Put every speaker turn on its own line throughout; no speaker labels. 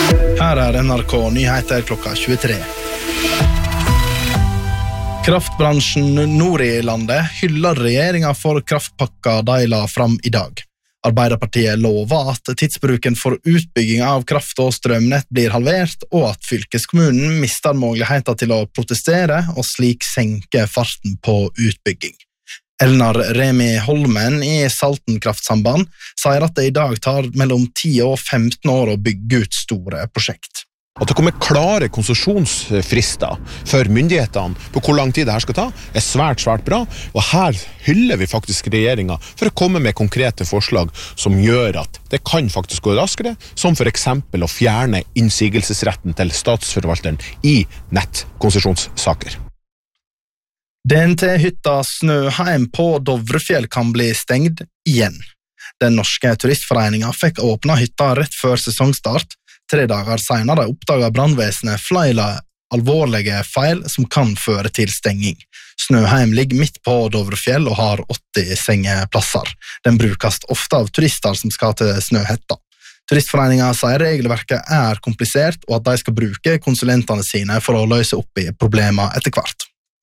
Her NRK Nyheter klokka 23. Kraftbransjen nord i landet hyller regjeringen for kraftpakka de la fram i dag. Arbeiderpartiet lover at tidsbruken for utbygging av kraft- og strømnett blir halvert, og at fylkeskommunen mister muligheten til å protestere og slik senke farten på utbygging. Elnar Remi Holmen i Salten kraftsamband sier at det i dag tar mellom 10 og 15 år å bygge ut store prosjekt.
At det kommer klare konsesjonsfrister for myndighetene på hvor lang tid det her skal ta, svært bra, og her hyller vi faktisk regjeringen for å komme med konkrete forslag som gjør at det kan faktisk gå raskere, som for eksempel å fjerne innsigelsesretten til statsforvalteren i nettkonsesjonssaker.
DNT-hytta Snøheim på Dovrefjell kan bli stengt igjen. Den norske turistforeningen fikk åpna hytta rett før sesongstart. 3 dager senere oppdaget brannvesenet flere alvorlige feil som kan føre til stenging. Snøheim ligger midt på Dovrefjell og har 80 sengeplasser. Den brukes ofte av turister som skal til Snøhetta. Turistforeningen sier regelverket er komplisert, og at de skal bruke konsulentene sine for å løse opp i problemer etter hvert.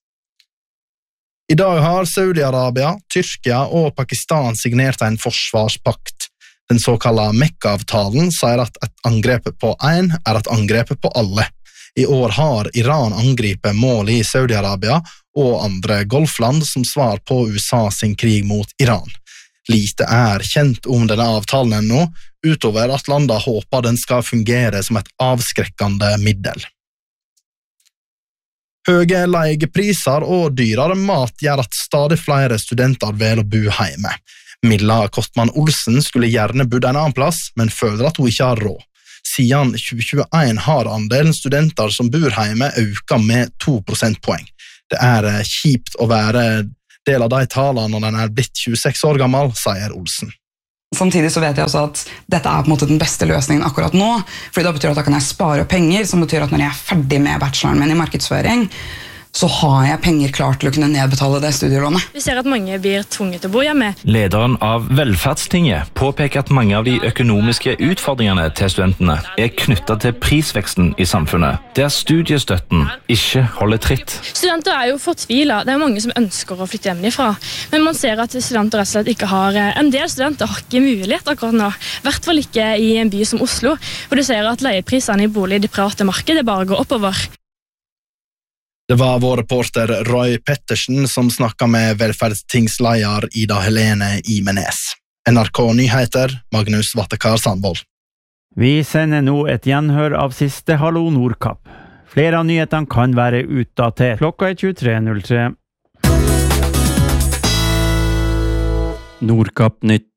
I dag har Saudi-Arabia, Tyrkia og Pakistan signert en forsvarspakt. Den såkalte Mekka-avtalen sier at et angrep på en er et angrep på alle. I år har Iran angrepet mål i Saudi-Arabia og andre golfland som svar på USA sin krig mot Iran. Lite er kjent om denne avtalen ennå, utover at landet håper den skal fungere som et avskrekkende middel. Høye leiepriser og dyrere mat gjør at stadig flere studenter velger å bo hjemme. Milla Kottmann Olsen skulle gjerne bodd en annen plass, men føler at hun ikke har råd. Siden 2021 har andelen studenter som bor hjemme økt med 2 prosentpoeng. Det er kjipt å være del av de talene når den er blitt 26 år gammel, sier Olsen.
Samtidig så vet jeg også at dette er på en måte den beste løsningen akkurat nå, fordi da betyr at da kan jeg spare penger, som betyr at når jeg er ferdig med bacheloren min i markedsføring, så har jeg penger klart til å kunne nedbetale det studielånet.
Vi ser at mange blir tvunget til å bo hjemme.
Lederen av Velferdstinget påpeker at mange av de økonomiske utfordringene til studentene er knyttet til prisveksten i samfunnet, der studiestøtten ikke holder tritt.
Studenter er jo fortvilet. Det er mange som ønsker å flytte hjemmefra, men man ser at studenter rett og slett ikke har, en del studenter har ikke mulighet akkurat nå, i hvert fall ikke i en by som Oslo, hvor du ser at leieprisene i bolig i det private markedet bare går oppover.
Det var vår reporter Roy Pettersen som snakket med velferdstingsleier Ida Helene Imenes. NRK Nyheter, Magnus Vattekar Sandvold.
Vi sender nå et gjenhør av siste Hallo Nordkapp. Flere av nyhetene kan være utdatert. Klokka 23.03. Nordkapp nytt.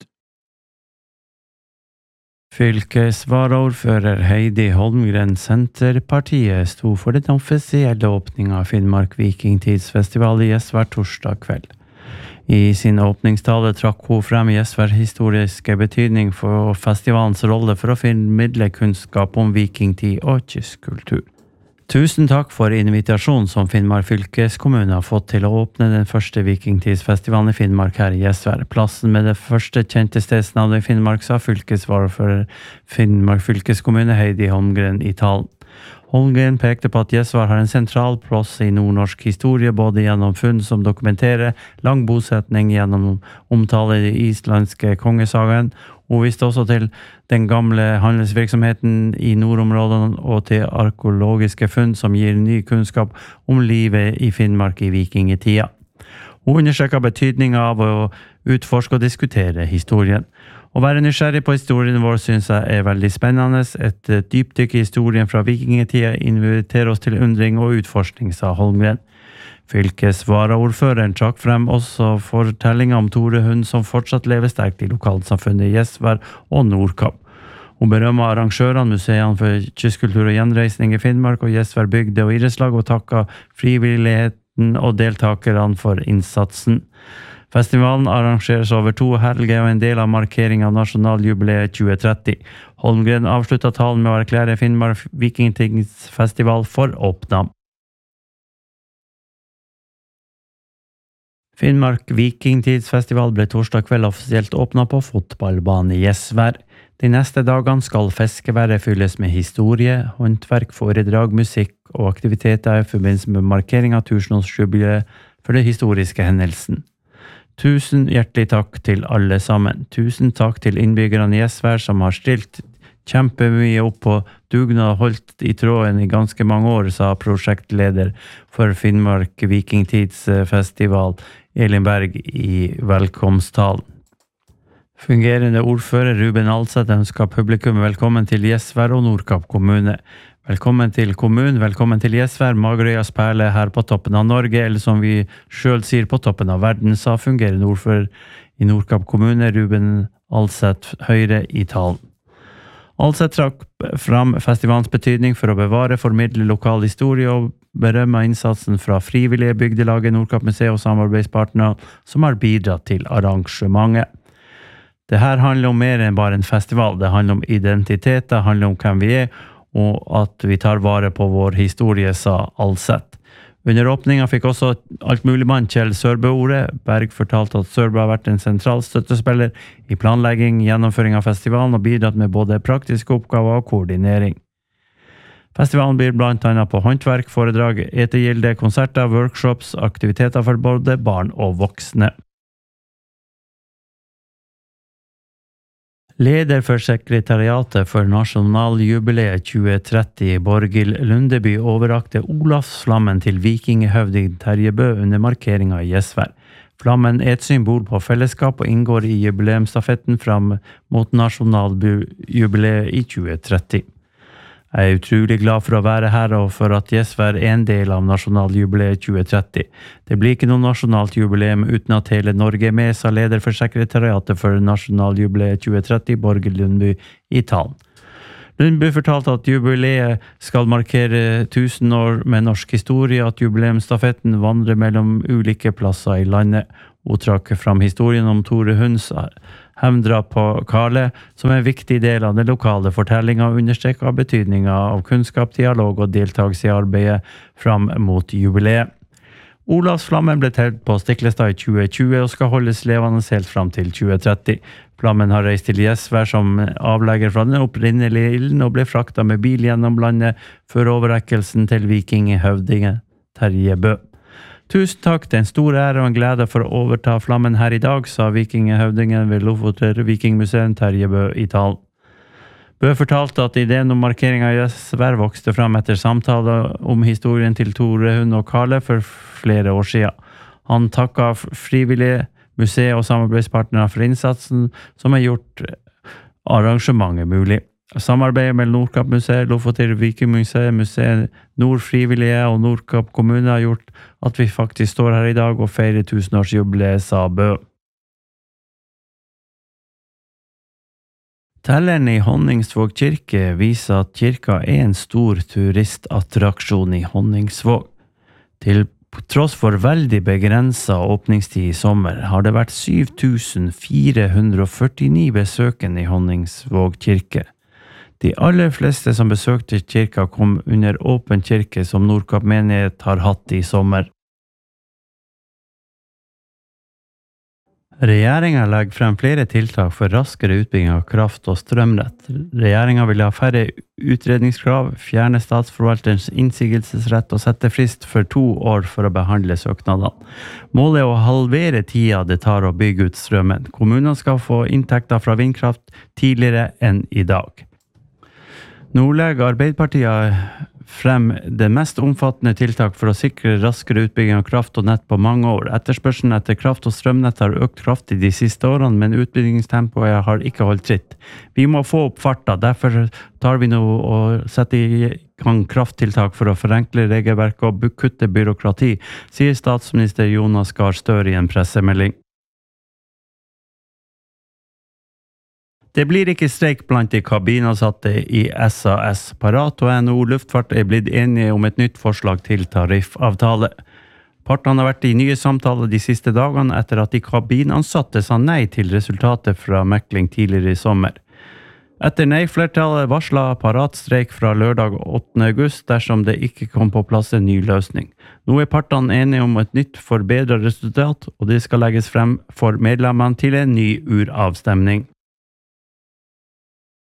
Fylkesvaraordfører Heidi Holmgren Senterpartiet sto for den offisielle åpningen av Finnmark Vikingtidsfestival i Gjesvær torsdag kveld. I sin åpningstale trakk hun frem Gjesvær historiske betydning for festivalens rolle for å formidle kunnskap om vikingtid og kystkultur. Tusen takk for invitasjonen som Finnmark fylkeskommune har fått til å åpne den første vikingtidsfestivalen i Finnmark her i Gjesvær. Plassen med det første kjente stedsnavnet i Finnmark, sa fylkesvaraordfører Finnmark fylkeskommune Heidi Holmgren i talen. Holmgren pekte på at Gjesvær har en sentral plass i nordnorsk historie, både gjennom funn som dokumenterer lang bosetning gjennom omtale i de islandske kongesagaen. Hun viste også til den gamle handelsvirksomheten i nordområdene og til arkeologiske funn som gir ny kunnskap om livet i Finnmark i vikingetida. Hun understreker betydningen av å utforske og diskutere historien. Å være nysgjerrig på historien vår synes jeg er veldig spennende. Et dypdykk i historien fra vikingetida inviterer oss til undring og utforskning, sa Holmgren. Fylkesvaraordføreren trakk frem også fortellinger om Tore Hund som fortsatt lever sterkt i lokalsamfunnet i Gjesvær og Nordkapp. Hun berømmer arrangørene, museene for kystkultur og gjenreisning i Finnmark og Gjesvær bygde og idrettslag og takket frivilligheten og deltakerne for innsatsen. Festivalen arrangeres over 2 helger og en del av markeringen av nasjonaljubileet 2030. Holmgren avsluttet talen med å erklære Finnmark Vikingtidsfestival for åpnet. Finnmark Vikingtidsfestival ble torsdag kveld offisielt åpnet på fotballbanen i Gjesvær. De neste dagene skal feskeværet fylles med historie, håndverk, foredrag, musikk og aktiviteter i forbindelse med markering av 1000-årsjubileet for det historiske hendelsen. Tusen hjertelig takk til alle sammen. Tusen takk til innbyggerne i Gjesvær som har stilt kjempemye opp på dugnad og holdt i tråden i ganske mange år, sa prosjektleder for Finnmark Vikingtidsfestival Elin Berg i velkomsttalen. Fungerende ordfører Ruben Alseth ønsker publikum velkommen til Gjesvær og Nordkapp kommune. Velkommen til kommunen, velkommen til Gjesvær, Magerøyas perle her på toppen av Norge, eller som vi selv sier på toppen av verden, sa fungerende ordfører i Nordkapp kommune Ruben Alseth Høyre i talen. Alseth trakk fram festivalens betydning for å bevare, formidle lokal historie og berømme innsatsen fra frivillige bygdelaget Nordkapp museet og samarbeidspartnere som har bidratt til arrangementet. Det her handler om mer enn bare en festival, det handler om identitet, det handler om hvem vi er, og at vi tar vare på vår historie, sa Alseth. Under åpningen fikk også altmuligmann Kjell Sørbø ordet. Berg fortalte at Sørbø har vært en sentral støttespiller i planlegging, gjennomføring av festivalen og bidratt med både praktiske oppgaver og koordinering. Festivalen blir blant annet på håndverk, foredrag, etegilde, konserter, workshops, aktiviteter for både barn og voksne. Leder for sekretariatet for nasjonaljubileet 2030, Borghild Lundeby, overrakte Olavsflammen til vikingehøvding Terje Bø under markeringen i Gjesvær. Flammen er et symbol på fellesskap og inngår i jubileumsstafetten fram mot nasjonaljubileet i 2030. Jeg er utrolig glad for å være her og for at Gjesvær er en del av nasjonaljubileet 2030. Det blir ikke noe nasjonalt jubileum uten at hele Norge er med, sa leder for sekretariatet for nasjonaljubileet 2030, Borghild Lundby i talen. Lundby fortalte at jubileet skal markere 1000 år med norsk historie, at jubileumsstafetten vandrer mellom ulike plasser i landet. Hun trakk fram historien om Tore Hunds hevndrap på Karle, som er en viktig del av den lokale fortellingen og understreker betydningen av kunnskap, dialog og deltakelse i arbeidet fram mot jubileet. Olavsflammen ble telt på Stiklestad i 2020 og skal holdes levende helt fram til 2030. Flammen har reist til Gjesvær som avlegger fra den opprinnelige ilden og ble fraktet med bil gjennom landet før overrekkelsen til vikingehøvdingen Terje Bø. Tusen takk, det er en stor ære og en glede for å overta flammen her i dag, sa vikingehøvdingen ved Lofoter Vikingmuseum Terje Bø i talen. Bø fortalte at ideen om markeringen i Gjesvær vokste frem etter samtaler om historien til Tore Hund og Karle for flere år siden. Han takket frivillige, museet og samarbeidspartnere for innsatsen som har gjort arrangementet mulig. Samarbeidet med Nordkapp museet, Lofoter Vikingmuseet, museet Nord Frivillige og Nordkapp kommune har gjort at vi faktisk står her i dag og feirer 1000-årsjubileet, sa Bø. Telleren i Honningsvåg kirke viser at kirka er en stor turistattraksjon i Honningsvåg. Til tross for veldig begrenset åpningstid i sommer har det vært 7449 besøkende i Honningsvåg kirke. De aller fleste som besøkte kirka kom under åpen kirke som Nordkapp menighet har hatt i sommer. Regjeringen legger frem flere tiltak for raskere utbygging av kraft- og strømnett. Regjeringen vil ha færre utredningskrav, fjerne statsforvalterens innsigelsesrett og sette frist for 2 år for å behandle søknadene. Målet er å halvere tida det tar å bygge ut strømmen. Kommunene skal få inntekter fra vindkraft tidligere enn i dag. Nå legger Arbeiderpartiet frem det mest omfattende tiltak for å sikre raskere utbygging av kraft og nett på mange år. Etterspørselen etter kraft og strømnett har økt kraftig de siste årene, men utbyggingstempoet har ikke holdt tritt. Vi må få opp farta, derfor tar vi nå og setter i gang krafttiltak for å forenkle regelverket og kutte byråkrati, sier statsminister Jonas Gahr Støre i en pressemelding. Det blir ikke streik blant de kabinansatte i SAS. Parat og NHO Luftfart er blitt enige om et nytt forslag til tariffavtale. Partene har vært i nye samtaler de siste dagene etter at de kabinansatte sa nei til resultatet fra mekling tidligere i sommer. Etter nei-flertallet varslet Parat streik fra lørdag 8. august dersom det ikke kom på plass en ny løsning. Nå er partene enige om et nytt forbedret resultat, og det skal legges frem for medlemmene til en ny uravstemning.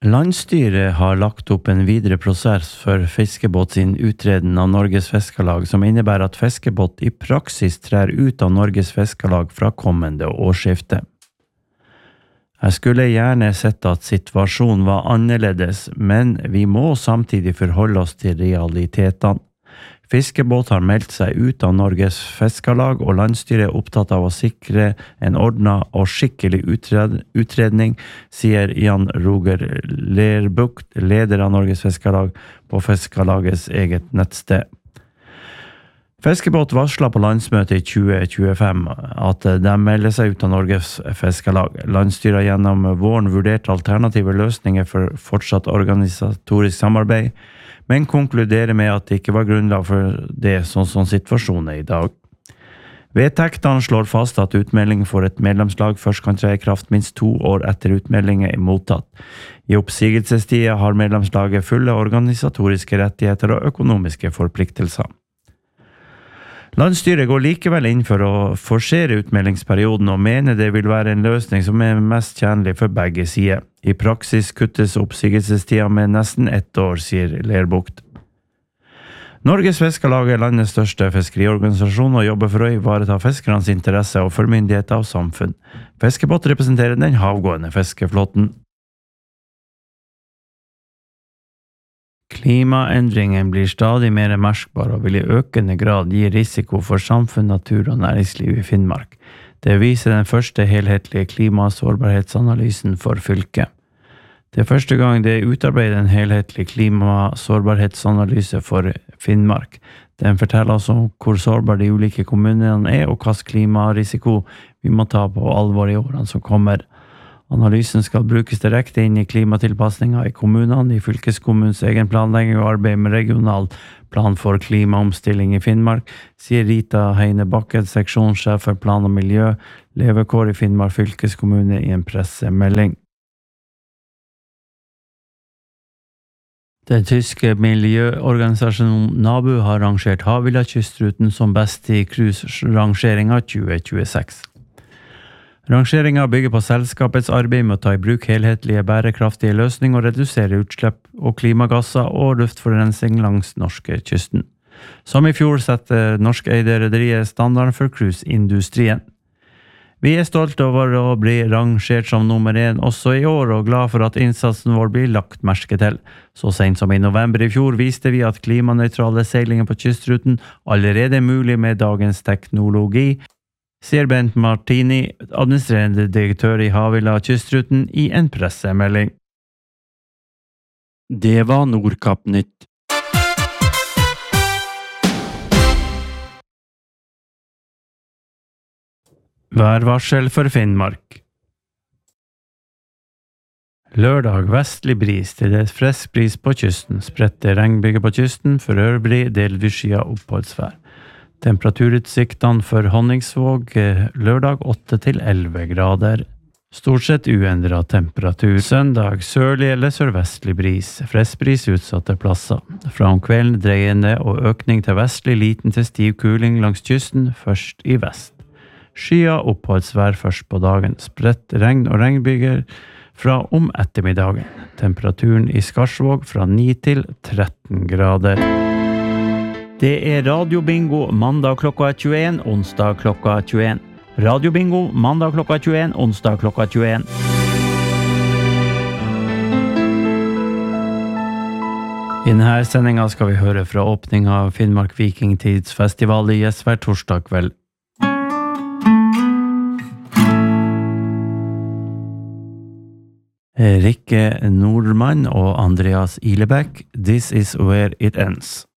Landsstyret har lagt opp en videre prosess for fiskebåt sin utreden av Norges Fiskarlag, som innebærer at fiskebåt i praksis trer ut av Norges Fiskarlag fra kommende årsskifte. Jeg skulle gjerne sett at situasjonen var annerledes, men vi må samtidig forholde oss til realitetene. Fiskebåt har meldt seg ut av Norges Fiskarlag, og landsstyret er opptatt av å sikre en ordnet og skikkelig utredning, sier Jan Roger Lerbukt, leder av Norges Fiskarlag, på Fiskarlagets eget nettsted. Fiskebåt varslet på landsmøtet i 2025 at de melder seg ut av Norges Fiskarlag. Landsstyret har gjennom våren vurdert alternative løsninger for fortsatt organisatorisk samarbeid, men konkluderer med at det ikke var grunnlag for det sånn som situasjonen er i dag. Vedtektene slår fast at utmelding for et medlemslag først kan tre i kraft minst 2 år etter utmeldingen er mottatt. I oppsigelsestida har medlemslaget fulle organisatoriske rettigheter og økonomiske forpliktelser. Landsstyret går likevel inn for å forsere utmeldingsperioden og mener det vil være en løsning som er mest tjenlig for begge sider. I praksis kuttes oppsigelsestida med nesten 1 år, sier Lerbukt. Norges Fiskarlag er landets største fiskeriorganisasjon og jobber for å ivareta fiskernes interesser og for myndigheter og samfunn. Fiskebåt representerer den havgående fiskeflåten. Klimaendringen blir stadig mer merkbar og vil i økende grad gi risiko for samfunn, natur og næringsliv i Finnmark. Det viser den første helhetlige klimasårbarhetsanalysen for fylket. Det er første gang det er utarbeidet en helhetlig klimasårbarhetsanalyse for Finnmark. Den forteller oss om hvor sårbar de ulike kommunene er og hvilken klimarisiko vi må ta på alvor i årene som kommer. Analysen skal brukes direkte inn i klimatilpasninger i kommunene, i fylkeskommunens egen planlegging og arbeid med regional plan for klimaomstilling i Finnmark, sier Rita Heine Bakken, seksjonssjef for plan og miljø, levekår i Finnmark fylkeskommune i en pressemelding. Den tyske miljøorganisasjonen NABU har rangert Havila-kystruten som best i cruise-rangeringen 2026. Rangeringen bygger på selskapets arbeid med å ta i bruk helhetlige bærekraftige løsninger og redusere utslipp og klimagasser og luftforurensning langs norske kysten. Som i fjor setter norskeide rederier standarden for cruiseindustrien. Vi er stolte over å bli rangert som nummer 1 også i år og glad for at innsatsen vår blir lagt merke til. Så sent som i november i fjor viste vi at klimanøytrale seilinger på kystruten allerede er mulig med dagens teknologi, sier Bent Martini, administrerende direktør i Havila kystruten, i en pressemelding. Det var Nordkapp-nytt. Værvarsel for Finnmark. Lørdag vestlig bris til det frisk bris på kysten, spredte regnbyger på kysten, for øvrig delvis skyet oppholdsvær. Temperaturutsiktene for Honningsvåg lørdag 8 til 11 grader. Stort sett uendret temperatur. Søndag sørlig eller sørvestlig bris, frisk bris utsatte plasser. Fra om kvelden dreiende og økning til vestlig liten til stiv kuling langs kysten, først i vest. Skya oppholdsvær først på dagen, spredt regn og regnbyger fra om ettermiddagen. Temperaturen i Skarsvåg fra 9 til 13 grader. Det er radiobingo mandag klokka 21, onsdag klokka 21. Radiobingo mandag klokka 21, onsdag klokka 21. I denne sendingen skal vi høre fra åpning av Finnmark Vikingtidsfestival i Gjesvær torsdag kveld. Rikke Nordmann og Andreas Ilebekk, This is where it ends.